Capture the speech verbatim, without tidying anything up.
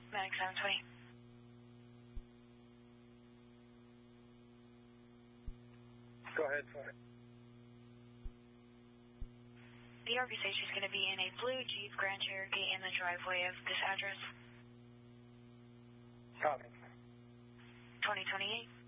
Medic seven twenty. Go ahead, sorry. The R V station is going to be in a blue Jeep Grand Cherokee in the driveway of this address. Copy. twenty twenty-eight.